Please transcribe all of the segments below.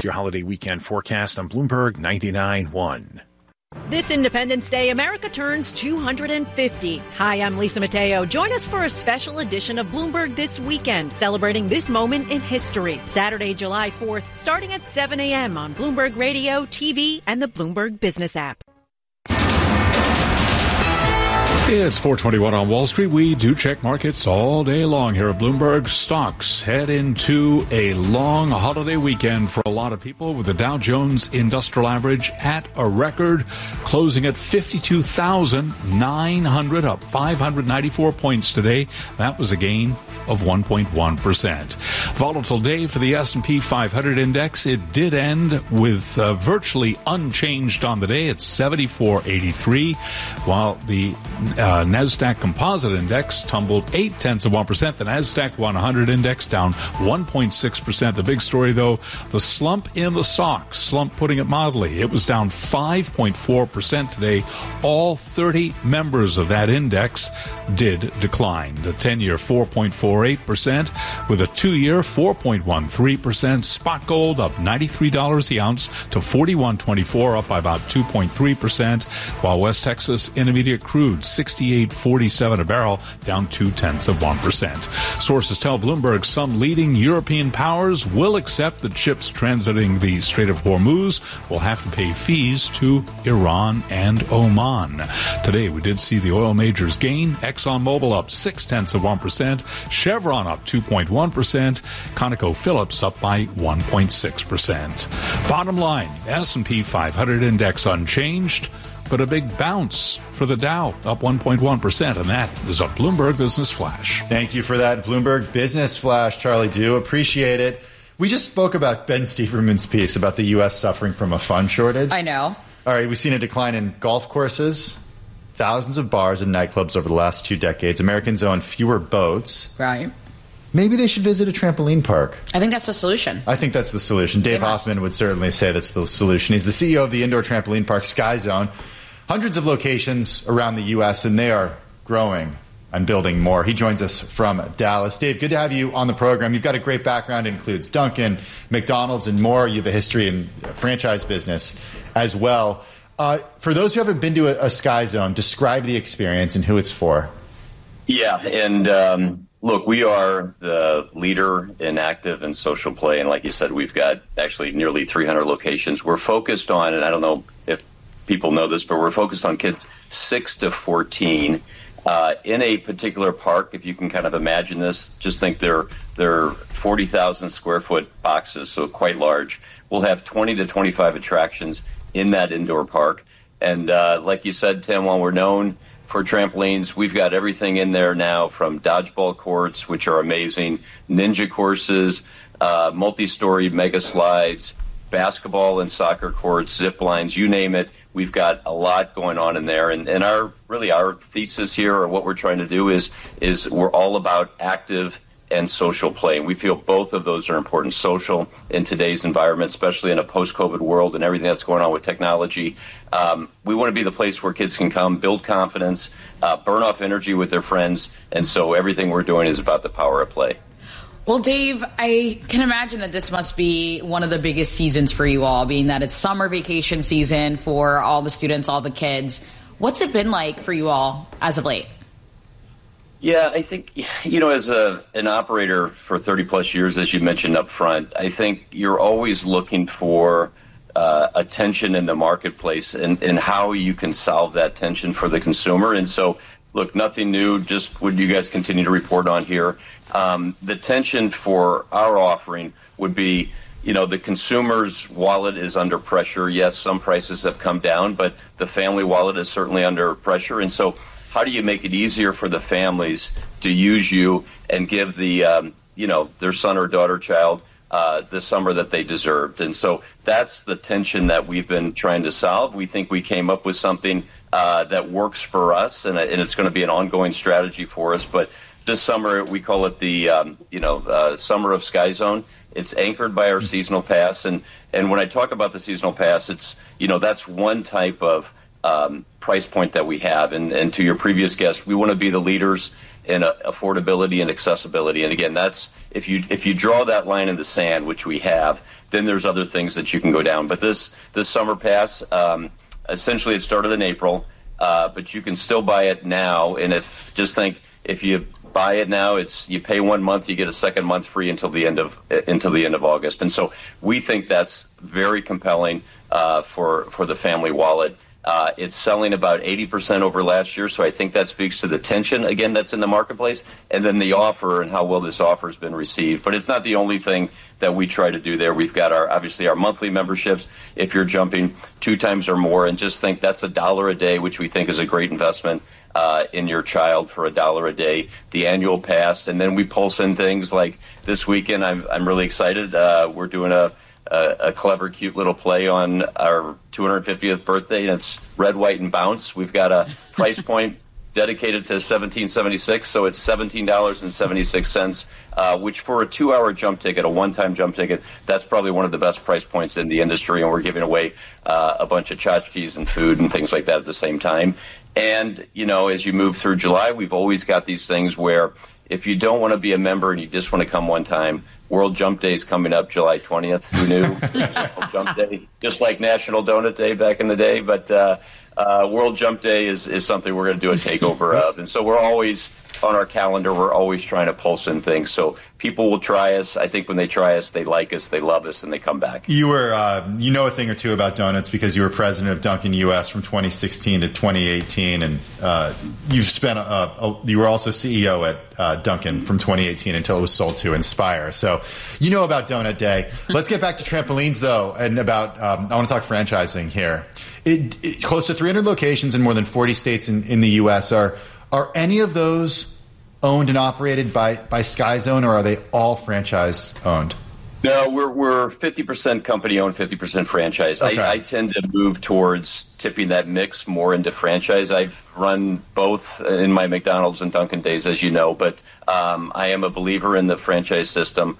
Your holiday weekend forecast on Bloomberg 99.1. This Independence Day, America turns 250. Hi, I'm Lisa Mateo. Join us for a special edition of Bloomberg This Weekend, celebrating this moment in history. Saturday, July 4th, starting at 7 a.m. on Bloomberg Radio, TV, and the Bloomberg Business app. It's 4:21 on Wall Street. We do check markets all day long here at Bloomberg. Stocks head into a long holiday weekend for a lot of people, with the Dow Jones Industrial Average at a record, closing at 52,900, up 594 points today. That was a gain of 1.1%. Volatile day for the S&P 500 index. It did end with virtually unchanged on the day at 7483, while the NASDAQ Composite Index tumbled 0.8%. The NASDAQ 100 Index down 1.6%. The big story, though, the slump in the SOX, slump putting it mildly. It was down 5.4% today. All 30 members of that index did decline. The 10-year 4.48%, with a 2-year 4.13%. Spot gold up $93 the ounce to $41.24, up by about 2.3%, while West Texas Intermediate crude 68.47 a barrel, down 0.2%. Sources tell Bloomberg some leading European powers will accept that ships transiting the Strait of Hormuz will have to pay fees to Iran and Oman. Today, we did see the oil majors gain. ExxonMobil up 0.6%. Chevron up 2.1%. ConocoPhillips up by 1.6%. Bottom line, S&P 500 index unchanged, but a big bounce for the Dow, up 1.1%, and that is a Bloomberg Business Flash. Thank you for that Bloomberg Business Flash, Charlie. Do appreciate it. We just spoke about Ben Steverman's piece about the U.S. suffering from a fund shortage. I know. All right, we've seen a decline in golf courses, thousands of bars and nightclubs over the last 2 decades. Americans own fewer boats. Right. Maybe they should visit a trampoline park. I think that's the solution. I think that's the solution. Dave Hoffman would certainly say that's the solution. He's the CEO of the indoor trampoline park Sky Zone. Hundreds of locations around the U.S., and they are growing and building more. He joins us from Dallas. Dave, good to have you on the program. You've got a great background. It includes Dunkin', McDonald's, and more. You have a history in franchise business as well. For those who haven't been to a Sky Zone, describe the experience and who it's for. Yeah, and look, we are the leader in active and social play, and like you said, we've got actually nearly 300 locations. We're focused on, and I don't know if people know this, but we're focused on kids 6 to 14 in a particular park. If you can kind of imagine this, just think they're 40,000 square foot boxes, so quite large. We'll have 20 to 25 attractions in that indoor park. And like you said, Tim, while we're known for trampolines, we've got everything in there now, from dodgeball courts, which are amazing, ninja courses, multi-story mega slides, basketball and soccer courts, zip lines, you name it. We've got a lot going on in there. And our thesis here, or what we're trying to do, is we're all about active and social play. And we feel both of those are important. Social in today's environment, especially in a post-COVID world and everything that's going on with technology. We want to be the place where kids can come, build confidence, burn off energy with their friends. And so everything we're doing is about the power of play. Well, Dave, I can imagine that this must be one of the biggest seasons for you all, being that it's summer vacation season for all the students, all the kids. What's it been like for you all as of late? Yeah, I think, as an operator for 30 plus years, as you mentioned up front, I think you're always looking for attention in the marketplace and how you can solve that tension for the consumer. And so, look, nothing new, just what you guys continue to report on here. The tension for our offering would be, the consumer's wallet is under pressure. Yes, some prices have come down, but the family wallet is certainly under pressure. And so how do you make it easier for the families to use you and give the, their son or daughter child the summer that they deserved? And so that's the tension that we've been trying to solve. We think we came up with something that works for us, and it's going to be an ongoing strategy for us. But this summer, we call it the, Summer of Sky Zone. It's anchored by our seasonal pass. And when I talk about the seasonal pass, it's, that's one type of price point that we have. And to your previous guest, we want to be the leaders and affordability and accessibility. And again, that's if you draw that line in the sand, which we have, then there's other things that you can go down. But this summer pass, essentially it started in April, but you can still buy it now. And if you buy it now, you pay 1 month, you get a second month free until the end of August. And so we think that's very compelling for the family wallet. It's selling about 80% over last year, so I think that speaks to the tension, again, that's in the marketplace, and then the offer and how well this offer has been received. But it's not the only thing that we try to do there. We've got obviously our monthly memberships, if you're jumping 2 times or more, and just think that's $1 a day, which we think is a great investment in your child for $1 a day, the annual pass. And then we pulse in things like this weekend, I'm really excited. We're doing a clever, cute little play on our 250th birthday, and it's Red, White, and Bounce. We've got a price point dedicated to $17.76, so it's $17.76, which for a 2-hour jump ticket, a one-time jump ticket, that's probably one of the best price points in the industry, and we're giving away a bunch of tchotchkes and food and things like that at the same time. And, as you move through July, we've always got these things where if you don't want to be a member and you just want to come one time, World Jump Day is coming up July 20th. Who knew? World Jump Day, just like National Donut Day back in the day. But World Jump Day is something we're going to do a takeover of. And so we're always on our calendar. We're always trying to pulse in things. So people will try us. I think when they try us, they like us, they love us, and they come back. You were, a thing or two about donuts because you were president of Dunkin' US from 2016 to 2018, and you've spent you were also CEO at Dunkin' from 2018 until it was sold to Inspire. So you know about Donut Day. Let's get back to trampolines though, and about I want to talk franchising here. Close to 300 locations in more than 40 states in the U.S. Are any of those owned and operated by SkyZone, or are they all franchise owned? No, we're 50% company owned, 50% franchise. Okay. I tend to move towards tipping that mix more into franchise. I've run both in my McDonald's and Dunkin' days, as you know, but I am a believer in the franchise system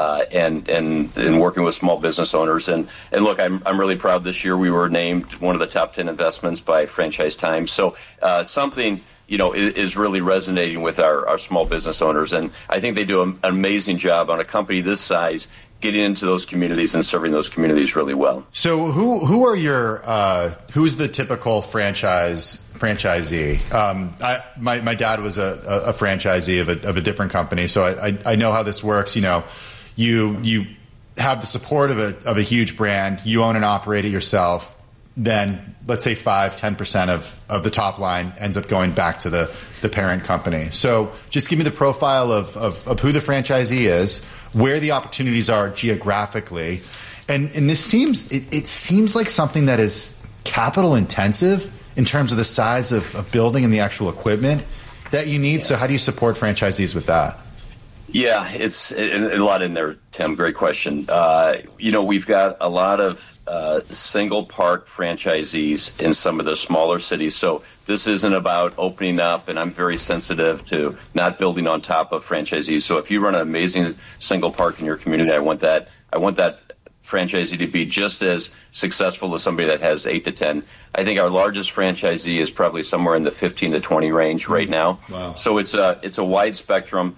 and working with small business owners. And look, I'm really proud this year we were named one of the top 10 investments by Franchise Times. So something is really resonating with our small business owners. And I think they do an amazing job on a company this size, getting into those communities and serving those communities really well. So who's the typical franchisee? My dad was a franchisee of a different company, so I know how this works. You have the support of a huge brand, you own and operate it yourself. Then let's say 5-10% of the top line ends up going back to the parent company. So just give me the profile of who the franchisee is, where the opportunities are geographically. And this seems like something that is capital intensive in terms of the size of building and the actual equipment that you need. Yeah. So how do you support franchisees with that? Yeah, it's a lot in there, Tim. Great question. We've got a lot of single park franchisees in some of the smaller cities. So this isn't about opening up, and I'm very sensitive to not building on top of franchisees. So if you run an amazing single park in your community, I want that franchisee to be just as successful as somebody that has 8 to 10. I think our largest franchisee is probably somewhere in the 15 to 20 range right now. Wow. So it's a wide spectrum.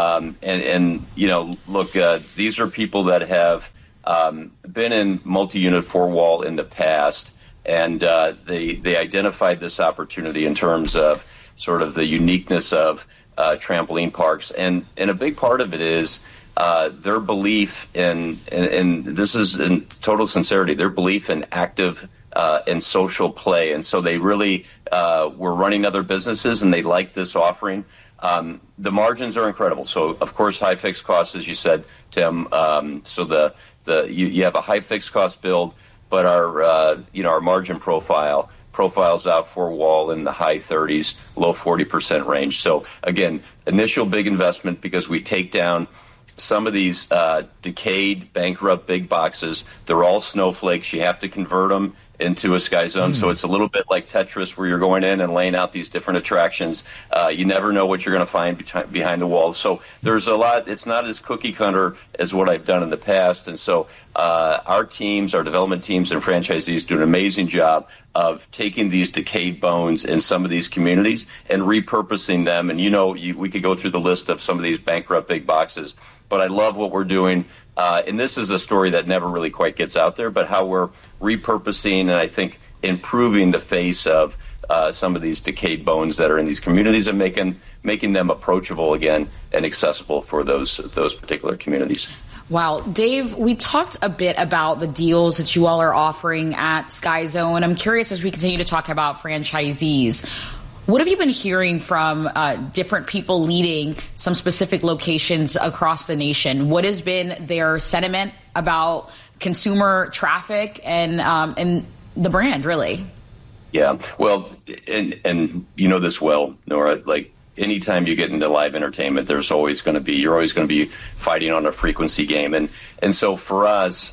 Look, these are people that have been in multi-unit 4-wall in the past, and they identified this opportunity in terms of sort of the uniqueness of trampoline parks, and a big part of it is their belief in this is in total sincerity, their belief in active and social play, and so they really were running other businesses, and they liked this offering. The margins are incredible. So, of course, high fixed costs, as you said, Tim. So you have a high fixed cost build, but our margin profiles out 4-wall in the high 30s, low 40% range. So again, initial big investment because we take down some of these decayed, bankrupt big boxes. They're all snowflakes. You have to convert them into a Sky Zone. So it's a little bit like Tetris, where you're going in and laying out these different attractions. You never know what you're going to find behind the walls. So there's a lot. It's not as cookie cutter as what I've done in the past. And so our teams, our development teams and franchisees do an amazing job of taking these decayed bones in some of these communities and repurposing them. And, we could go through the list of some of these bankrupt big boxes, but I love what we're doing. And this is a story that never really quite gets out there, but how we're repurposing and I think improving the face of some of these decayed bones that are in these communities and making them approachable again and accessible for those particular communities. Wow. Dave, we talked a bit about the deals that you all are offering at Sky Zone. I'm curious, as we continue to talk about franchisees, what have you been hearing from different people leading some specific locations across the nation? What has been their sentiment about consumer traffic and the brand, really? Yeah. Well, and you know this well, Nora, like, anytime you get into live entertainment, you're always going to be fighting on a frequency game. And so for us,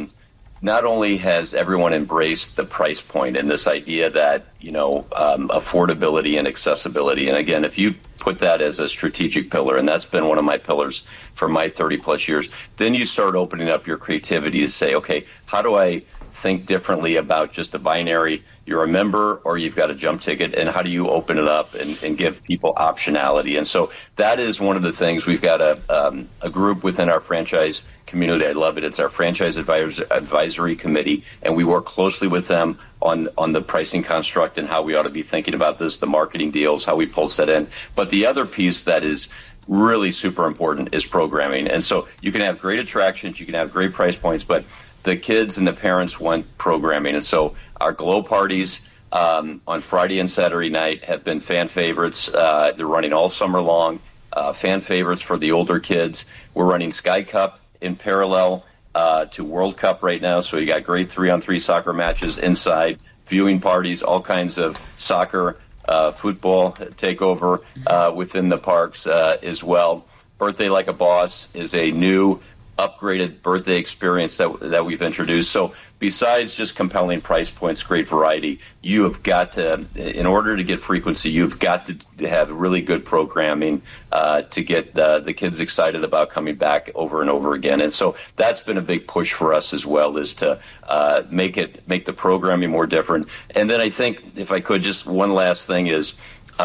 not only has everyone embraced the price point and this idea that, affordability and accessibility. And again, if you put that as a strategic pillar, and that's been one of my pillars for my 30 plus years, then you start opening up your creativity to say, okay, how do I think differently about just a binary, you're a member or you've got a jump ticket, and how do you open it up and give people optionality? And so that is one of the things. We've got a group within our franchise community. I love it. It's our franchise advisory committee, and we work closely with them on the pricing construct and how we ought to be thinking about this, the marketing deals, how we pulse that in. But the other piece that is really super important is programming. And so you can have great attractions, you can have great price points, but the kids and the parents want programming. And so our glow parties on Friday and Saturday night have been fan favorites. They're running all summer long, fan favorites for the older kids. We're running Sky Cup in parallel to World Cup right now. So you got great 3-on-3 soccer matches inside, viewing parties, all kinds of soccer, football takeover within the parks as well. Birthday Like a Boss is a new upgraded birthday experience that we've introduced. So besides just compelling price points, great variety, you have got to, in order to get frequency, you've got to have really good programming to get the kids excited about coming back over and over again. And so that's been a big push for us as well, is to make the programming more different. And then I think, if I could, just one last thing is,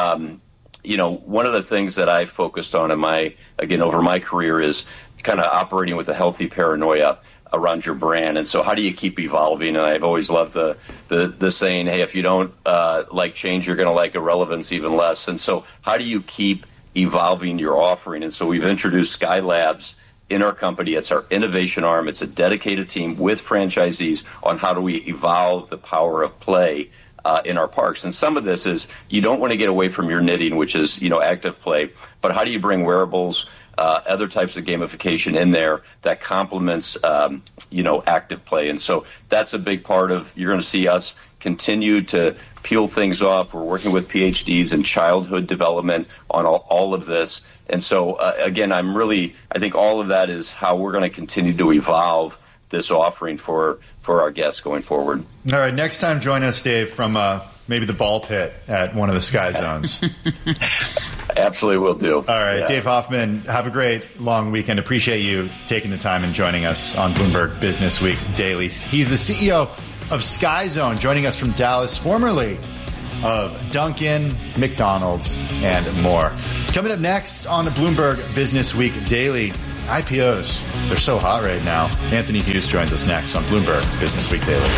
one of the things that I focused on over my career is kind of operating with a healthy paranoia around your brand. And so how do you keep evolving? And I've always loved the saying, hey, if you don't like change, you're going to like irrelevance even less. And so how do you keep evolving your offering? And so we've introduced Sky Labs in our company. It's our innovation arm. It's a dedicated team with franchisees on how do we evolve the power of play in our parks. And some of this is, you don't want to get away from your knitting, which is, active play, but how do you bring wearables, other types of gamification in there that complements, active play? And so that's a big part of, you're going to see us continue to peel things off. We're working with PhDs in childhood development on all of this. And so, again, I think all of that is how we're going to continue to evolve this offering for our guests going forward. All right, next time join us, Dave, from maybe the ball pit at one of the Sky Zones. Absolutely will do. All right, yeah. Dave Hoffman, have a great long weekend. Appreciate you taking the time and joining us on Bloomberg Business Week Daily. He's the CEO of Sky Zone, joining us from Dallas, formerly of Dunkin', McDonald's, and more. Coming up next on the Bloomberg Business Week Daily, IPOs, they're so hot right now. Anthony Hughes joins us next on Bloomberg Business Week Daily.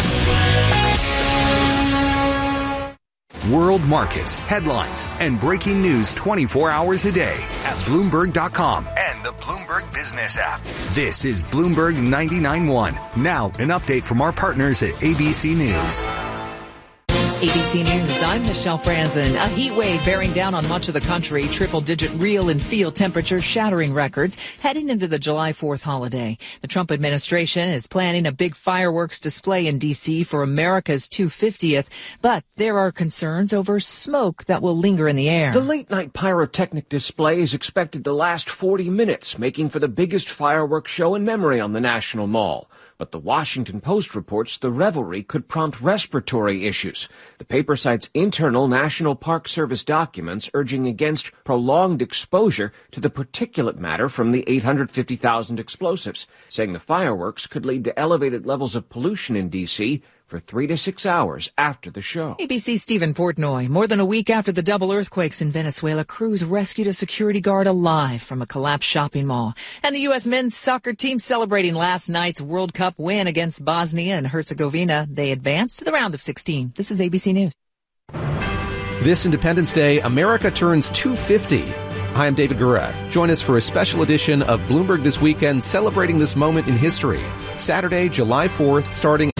World markets, headlines, and breaking news 24 hours a day at Bloomberg.com and the Bloomberg Business app. This is Bloomberg 99.1. Now, an update from our partners at ABC News. ABC News, I'm Michelle Franzen. A heat wave bearing down on much of the country, triple-digit real and field temperatures shattering records heading into the July 4th holiday. The Trump administration is planning a big fireworks display in D.C. for America's 250th, but there are concerns over smoke that will linger in the air. The late-night pyrotechnic display is expected to last 40 minutes, making for the biggest fireworks show in memory on the National Mall. but the Washington Post reports the revelry could prompt respiratory issues. The paper cites internal National Park Service documents urging against prolonged exposure to the particulate matter from the 850,000 explosives, saying the fireworks could lead to elevated levels of pollution in D.C. for 3 to 6 hours after the show. ABC's Stephen Portnoy. More than a week after the double earthquakes in Venezuela, crews rescued a security guard alive from a collapsed shopping mall. And the U.S. men's soccer team celebrating last night's World Cup win against Bosnia and Herzegovina. They advanced to the round of 16. This is ABC News. This Independence Day, America turns 250. Hi, I'm David Guerra. Join us for a special edition of Bloomberg This Weekend, celebrating this moment in history. Saturday, July 4th, starting